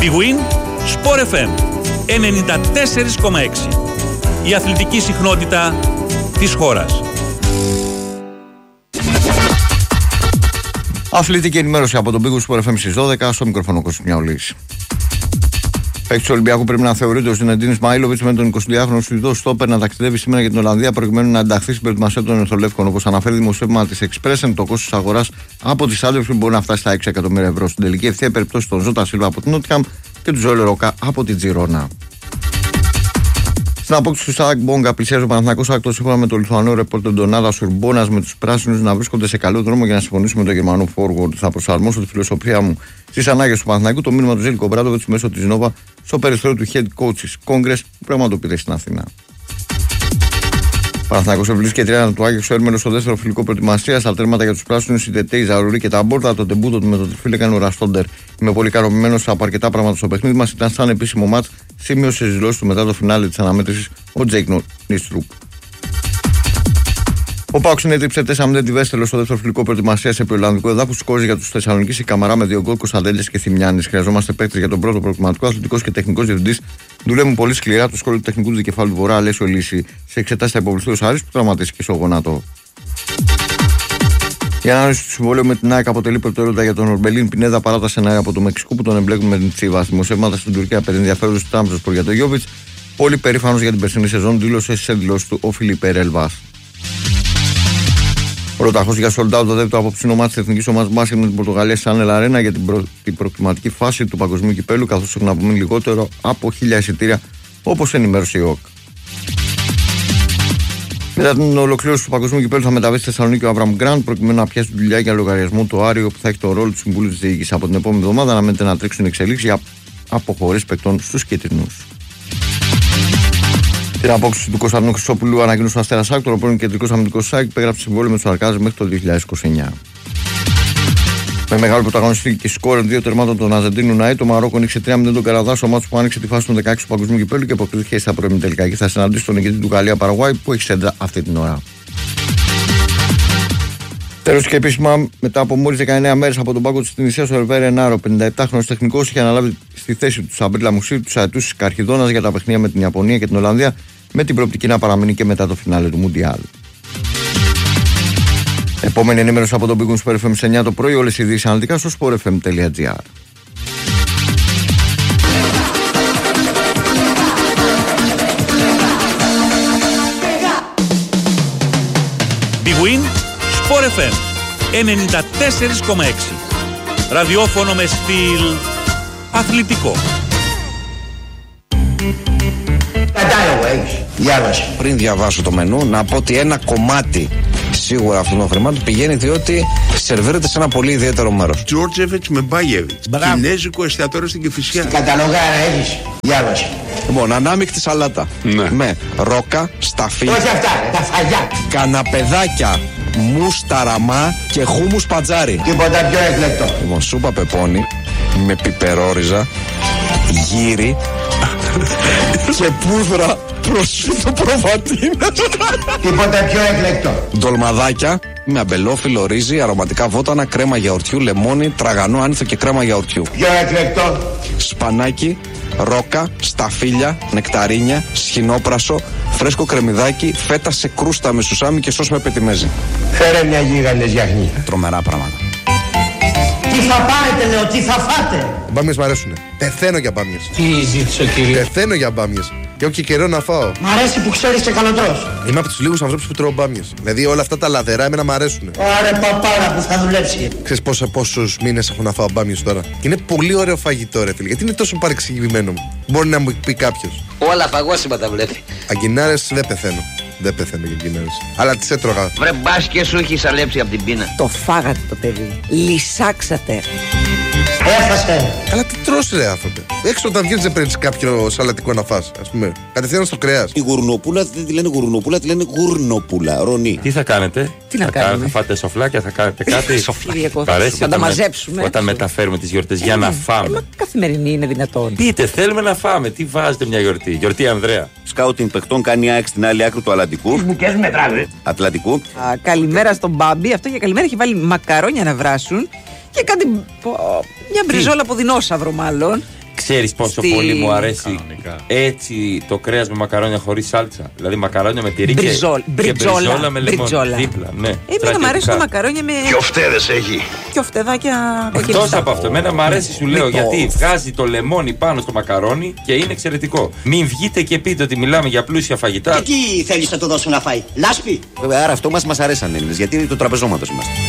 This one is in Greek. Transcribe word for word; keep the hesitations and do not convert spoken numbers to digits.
Big Win Sport εφ εμ ενενήντα τέσσερα κόμμα έξι. Η αθλητική συχνότητα της χώρας. Αθλητική ενημέρωση από τον Big Win Sport εφ εμ στις δώδεκα, στο μικρόφωνο Κώστας Μιαουλής. Παίκτης του Ολυμπιακού πρέπει να θεωρείται ο Ζινεντίν Ισμαήλοβιτς με τον εικοσιδυάχρονο Σουηδό στόπερ να ταξιδεύει σήμερα για την Ολλανδία προκειμένου να ενταχθεί στην προετοιμασία των Ερυθρολεύκων. Όπως αναφέρει δημοσίευμα της Expressen, το κόστος αγοράς από τη Σάντορφιν μπορεί να φτάσει στα έξι εκατομμύρια ευρώ. Στην τελική ευθεία περιπτώσει των Ζώτα Σίλβα από την Νότιχαμ και του Ζωέλ Ρόκα από την Τζιρόνα. Στην απόκτηση του Σάκ Μπόγκα πλησιάζει ο Παναθηναϊκός άκτο σύμφωνα με τον Λιθουανό ρεπόρτερ Ντονάδα Σουρμπόνας με τους πράσινους να βρίσκονται σε καλό δρόμο για να συμφωνήσουμε με τον Γερμανό forward. Θα προσαρμόσω τη φιλοσοφία μου στις ανάγκες του Παναθηναϊκού. Το μήνυμα του Ζέλικο Μπράντοβιτς μέσω της Νόβα στο περιθώριο του Head Coaches Congress που πραγματοποιείται στην Αθήνα. Παναθηναϊκός ευρίσκεται τριάντα του Άγιαξο Έρμελο στο δεύτερο φιλικό προετοιμασία. Στα τέρματα για τους πράσινους, η Τετέι, Ζαρουρί και τα Μπόρτα. Το τεμπούτο του με τον τριφύλακα έκανε ο Ραστόντερ. Είμαι πολύ ικανοποιημένος από αρκετά πράγματα στο παιχνίδι μας. Ήταν σαν επίσημο μάτς. Σημείωσε στις δηλώσεις του μετά το φινάλε της αναμέτρησης ο Τζέικ Νίστρουπ. Ο Πάοξ συνέτριψε τέσσερα μηδέν τη Βέστελο στο δεύτερο φιλικό προετοιμασία σε Ολλανδικό εδάφου. Σκόρει για του Θεσσαλονίκη η Καμαρά με δύο γκολ, Κωνσταντέλιας και Θημιάνης. Χρειαζόμαστε παίκτες για τον πρώτο προκριματικό. Αθλητικός και τεχνικός διευθυντής δουλεύουν πολύ σκληρά. Το σχόλιο του τεχνικού του δικεφάλου του Βορρά, Αλέσιο Λύση, σε εξετάσεις θα υποβληθεί ο Σάρης που τραυματίστηκε στο γόνατο. Η ανάλυση του συμβολέου με την ΑΕΚ αποτελεί προτεραιότητα για τον Ορμπελίν Πινέδα παρά τα σενάρια από το Μεξικό που τον εμπλέκουν με την Τσίβα. Δημοσιεύματα στην Τουρκία περί ενδιαφέροντος του Τραμπζος για τον Γιόβιτς. Πολύ περήφανος για την περσινή σεζόν, δήλωσε σε δηλώσεις του ο Φιλιππέ Ρελβάς. Ο Ρωταχός για sold out το δεύτερο απόψινο μάτς της εθνικής ομάδας μπάσκετ με την Πορτογαλία σαν Ελαρένα για την, προ... την προκληματική φάση του παγκοσμίου κυπέλου, καθώς έχουν απομείνει λιγότερο από χίλια εισιτήρια, όπως ενημέρωσε η ΟΚ. Μετά την ολοκλήρωση του παγκοσμίου κυπέλου θα μεταβεί στη Θεσσαλονίκη ο Άβραμ Γκραντ προκειμένου να πιάσει δουλειά για λογαριασμό του Άριο που θα έχει το ρόλο του Συμβουλίου της Διοίκησης. Από την επόμενη εβδομάδα αναμένεται να τρέξουν εξελίξεις για αποχωρήσεις παικτών στους κίτρινους. Την απόκτηση του Κωνσταντίνου Χρυσόπουλου ανακοίνωσε ο Αστέρας Άκ, ο πρώην κεντρικός αμυντικός ΣΑΚ υπέγραψε συμβόλαιο με τους Αρκάδες μέχρι το δύο χιλιάδες είκοσι εννιά. Με μεγάλο πρωταγωνιστή και σκόρ δύο τερμάτων των Αζεντίνου Ναή, το Μαρόκο νίξε τρία μηδέν τον Καναδά στο μάτσο που άνοιξε τη φάση των δεκαέξι του παγκοσμίου κυπέλου και αποκρίθηκε στα πρώιμη τελικά. Και θα συναντήσει τον νικητή του Γαλλία Παραγουάη που έχει σέντρα αυτή την ώρα. Τέλος και επίσημα, μετά από μόλις δεκαεννέα μέρες από τον πάγκο της Τινησίας, ο Ερβέ Ρενάρο, πενήντα επτάχρονος τεχνικός, είχε αναλάβει στη θέση του Σαμπρίλα Μουσί, του αετούς Καρχιδόνας για τα παιχνίδια με την Ιαπωνία και την Ολλανδία, με την προοπτική να παραμείνει και μετά το φινάλε του Μουντιάλ. Επόμενη ενημέρωση από τον Big Win Sport εφ εμ εννιά το πρωί, όλες οι ειδήσεις αναλυτικά στο sport f m τελεία g r. Big Win Sport εφ εμ ενενήντα τέσσερα κόμμα έξι. Ραδιόφωνο με στυλ αθλητικό. Πριν διαβάσω το μενού, να πω ότι ένα κομμάτι σίγουρα αυτών των χρημάτων πηγαίνει διότι σερβίρεται σε ένα πολύ ιδιαίτερο μέρος. Τζόρτζεβιτς με Μπάγεβιτς. Κινέζικο εστιατόριο στην Κηφισιά. Στην καταλογάρα έχεις. Διάβασε. Λοιπόν, ανάμεικτη σαλάτα. Ναι. Με ρόκα, σταφί. Όχι αυτά, τα φαγιά. Καναπεδάκια, μουσταραμά και χούμους πατζάρι. Τίποτα πιο εκλεκτό. Λοιπόν, σούπα πεπόνι με πιπερόριζα, γύρι και πούδρα προσφύτω προβατίνα. Τίποτα πιο εκλεκτό. Ντολμαδάκια με αμπελόφυλλο ρύζι, αρωματικά βότανα, κρέμα γιαουρτιού, λεμόνι, τραγανό άνηθο και κρέμα γιαουρτιού. Πιο εκλεκτό. Σπανάκι, ρόκα, σταφύλια, νεκταρίνια, σχοινόπρασο, φρέσκο κρεμμυδάκι, φέτα σε κρούστα με σουσάμι και σως με πετιμέζι. Φέρε μια γίγαντες γιαχνή. Τρομερά πράγματα. Τι θα πάρετε, λέω, τι θα φάτε. Μπάμιες μ' αρέσουνε. Πεθαίνω για μπάμιες. Τι ζήτησε ο κύριος. Πεθαίνω για μπάμιες. Και έχω και καιρό να φάω. Μ' αρέσει που ξέρεις και καλοτρός. Είμαι από τους λίγους ανθρώπους που τρώω μπάμιες. Δηλαδή όλα αυτά τα λαδερά εμένα μ' αρέσουνε. Άρε παπάρα που θα δουλέψει. Ξέρεις πόσα, πόσους μήνες έχω να φάω μπάμιες τώρα. Και είναι πολύ ωραίο φαγητό, ρε φίλε. Γιατί είναι τόσο παρεξηγημένο μου. Μπορεί να μου πει κάποιος. Όλα φαγόσιμα τα βλέπει. Αγκινάρες δεν πεθαίνω. Δεν πεθαίνω για αγκινάρες. Αλλά τις έτρωγα. Βρε μπας και σου έχει σαλέψει από την πείνα. Το φάγατε το παιδί. Λυσάξατε. Έφτασε. Αλλά τι τρως ρε άνθρωπε. Έξω όταν βγαίνεις δεν παίρνεις κάποιο σαλατικό να φας, ας πούμε. Κατευθείαν στο κρέας. Η γουρνοπούλα δεν τη λένε γουρνοπούλα, τη λένε γουρνοπούλα. Ρονί. Τι θα κάνετε, Τι να θα κάνουμε. κάνετε, θα φάτε σοφλάκια, θα κάνετε κάτι. Σοφλάκια. Παρέσει Θα τα όταν με- μαζέψουμε. Όταν μεταφέρουμε τις γιορτές για να Ε, φάμε. μα καθημερινή είναι δυνατόν. Πείτε, θέλουμε να φάμε. Τι βάζετε μια γιορτή. Γιορτή Ανδρέα. Σκάουτινγκ παιχτών κάνει ΑΕΚ στην άλλη άκρη του Ατλαντικού. Μπουκές μετράνε. Ατλαντικού. Α, καλημέρα στον Μπάμπη. Αυτό για καλημέρα έχει βάλει μακαρόνια να βράσουν και κάτι. πω, μια μπριζόλα από δεινόσαυρο μάλλον. Ξέρεις πόσο Στη- πολύ μου αρέσει Κανονικά. έτσι το κρέας με μακαρόνια χωρίς σάλτσα. Δηλαδή μακαρόνια με τυρί και, Μπριζόλ- και μπριτζόλα. μπριζόλα με λεμόνι. Μπριτζόλα. Δίπλα, ναι. Εμένα μου αρέσει το μακαρόνια με. Και οφτέδες έχει. Και οφτεδάκια Εκτός κοκκινιστά. από αυτό, εμένα μου αρέσει, σου λέω, γιατί βγάζει το λεμόνι πάνω στο μακαρόνι και είναι εξαιρετικό. Μην βγείτε και πείτε ότι μιλάμε για πλούσια φαγητά. Τι θέλεις να του δώσουν να φάει, λάσπη. Βέβαια, άρα αυτό μας μας αρέσει σαν Έλληνες, γιατί είναι το τραπεζόματος είμαστε.